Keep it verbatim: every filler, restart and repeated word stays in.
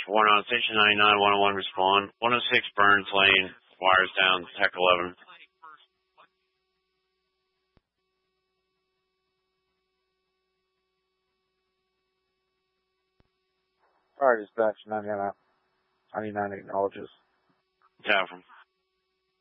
one on Station ninety-nine, one oh one respond. one oh six Burns Lane, wires down, Tech eleven. Fire dispatch, ninety-nine, ninety-nine acknowledges. Tap from.